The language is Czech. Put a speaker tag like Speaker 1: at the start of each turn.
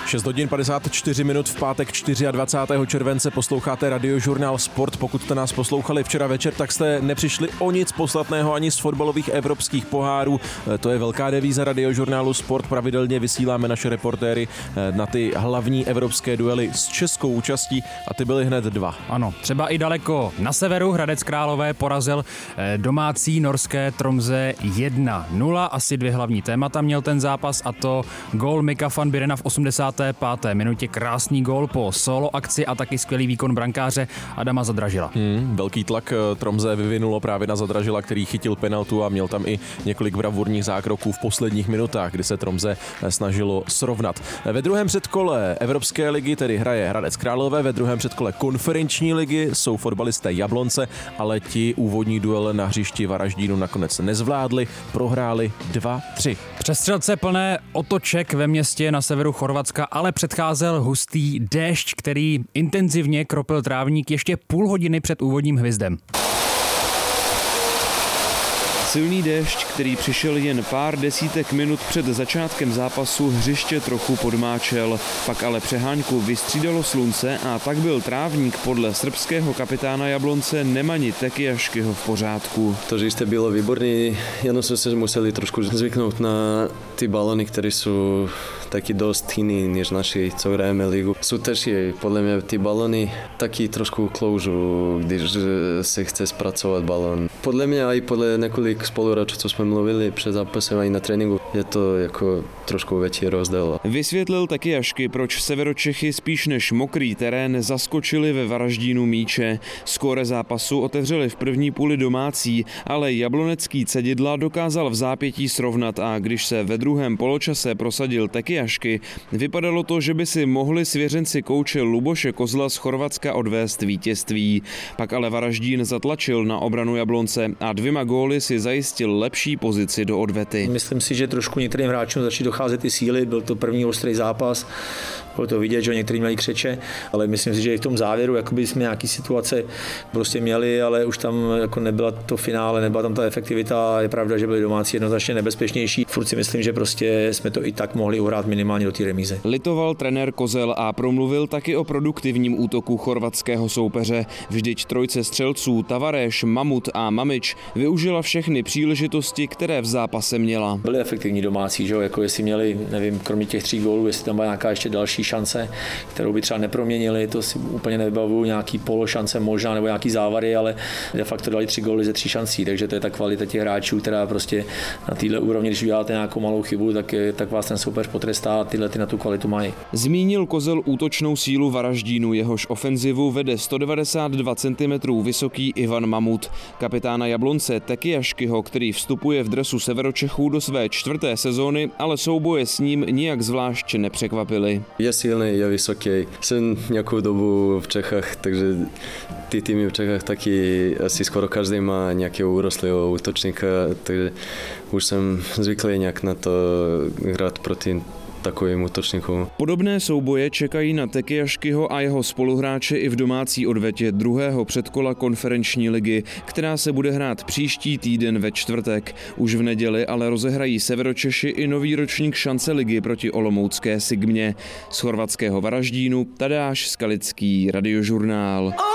Speaker 1: 6 hodin 54 minut v pátek 24. července posloucháte Radiožurnál Sport. Pokud jste nás poslouchali včera večer, tak jste nepřišli o nic podstatného ani z fotbalových evropských pohárů. To je velká devíza Radiožurnálu Sport. Pravidelně vysíláme naše reportéry na ty hlavní evropské duely s českou účastí a ty byly hned dva.
Speaker 2: Ano, třeba i daleko na severu Hradec Králové porazil domácí norské Tromsø 1-0. Asi dvě hlavní témata měl ten zápas, a to gól Mika van Birena v 85. minutě, krásný gól po solo akci a taky skvělý výkon brankáře Adama Zadražila.
Speaker 1: Velký tlak Tromsø vyvinulo právě na Zadražila, který chytil penaltu a měl tam i několik bravurních zákroků v posledních minutách, kdy se Tromsø snažilo srovnat. Ve druhém předkole Evropské ligy tedy hraje Hradec Králové, ve druhém předkole konferenční ligy jsou fotbalisté Jablonce, ale ti úvodní duel na hřišti Varaždínu nakonec nezvládli, prohráli 2-3.
Speaker 2: Přestřelce plné otoček ve městě na severu Chorvatska, ale předcházel hustý déšť, který intenzivně kropil trávník ještě půl hodiny před úvodním hvizdem.
Speaker 3: Silný déšť, který přišel jen pár desítek minut před začátkem zápasu, hřiště trochu podmáčel. Pak ale přehánku vystřídalo slunce a tak byl trávník podle srbského kapitána Jablonce Nemani Tekiaškyho v pořádku.
Speaker 4: To hřiště bylo výborné, jenom jsme se museli trošku zvyknout na ty balony, které jsou taky dost jiný než naši, co hrajeme ligu. Jsou težší, podle mě ty balony taky trošku kloužu, když se chce zpracovat balon. Podle mě i podle několik spoluhráčů, co jsme mluvili před zápasem i na tréninku, je to jako trošku větší rozdíl.
Speaker 3: Vysvětlil Tekiašky, proč Severočechy spíš než mokrý terén zaskočili ve Varaždínu míče. Skóre zápasu otevřeli v první půli domácí, ale jablonecký Cedidla dokázal v zápětí srovnat a když se ve druhém poločase prosadil Tekiašky, vypadalo to, že by si mohli svěřenci kouče Luboše Kozla z Chorvatska odvést vítězství. Pak ale Varaždín zatlačil na obranu Jablonce a 2 góly si zajistil lepší pozici do odvety.
Speaker 5: Myslím si, že trošku některým hráčům začaly docházet ty síly, byl to první ostrý zápas, bylo to vidět, že někteří měli křeče, ale myslím si, že i v tom závěru jakoby jsme nějaký situace prostě měli, ale už tam jako nebyla to finále, nebyla tam ta efektivita, je pravda, že byli domácí jednoznačně nebezpečnější. Furt si myslím, že prostě jsme to i tak mohli uhrát minimálně do té remíze.
Speaker 3: Litoval trenér Kozel a promluvil taky o produktivním útoku chorvatského soupeře. Vždyť trojce střelců Tavares, Mamut a Mamić využila všechny příležitosti, které v zápase měla.
Speaker 5: Byli efektivní domácí, že jo, jako jestli měli, nevím, kromě těch 3 gólů, jestli tam byla nějaká ještě další šance, kterou by třeba neproměnili, to si úplně nevybavuju, nějaký pološance možná nebo nějaký závary, ale de facto dali 3 góly ze 3 šancí, takže to je ta kvalita těch hráčů, která prostě na téhle úrovni, když uděláte nějakou malou chybu, tak vás ten soupeř potrestá a tyhle na tu kvalitu mají.
Speaker 3: Zmínil Kozel útočnou sílu Varaždínu, jehož ofenzivu vede 192 cm vysoký Ivan Mamut. Kapitána Jablonce Tekiaškyho, který vstupuje v dresu Severočechů do své 4. sezóny, ale souboje s ním nijak zvlášť nepřekvapily.
Speaker 4: Je silný, je vysoký. Jsem nějakou dobu v Čechách, takže ty týmy v Čechách taky asi skoro každý má nějakého urostlého útočníka, takže už jsem zvyklý nějak na to hrát proti takovým útočníkům.
Speaker 3: Podobné souboje čekají na Tekiaškyho a jeho spoluhráče i v domácí odvetě druhého předkola konferenční ligy, která se bude hrát příští týden ve čtvrtek. Už v neděli ale rozehrají Severočeši i nový ročník šance ligy proti olomoucké Sigmě. Z chorvatského Varaždínu Tadáš Skalický, Radiožurnál.